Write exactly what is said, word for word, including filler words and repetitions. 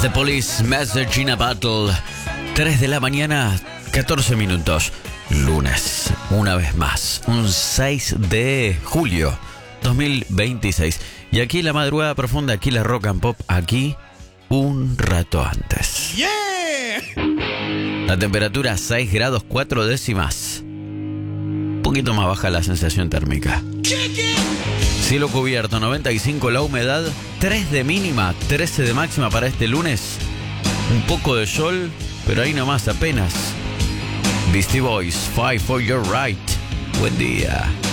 The Police, Message in a Battle. tres de la mañana, catorce minutos. Lunes, una vez más. Un seis de julio dos mil veintiséis. Y aquí la madrugada profunda, aquí la rock and pop, aquí un rato antes. ¡Yeah! La temperatura seis grados cuatro décimas. Un poquito más baja la sensación térmica. Cielo cubierto, noventa y cinco la humedad, tres de mínima, trece de máxima para este lunes. Un poco de sol, pero ahí nomás apenas. Beastie Boys, Fight for Your Right. Buen día.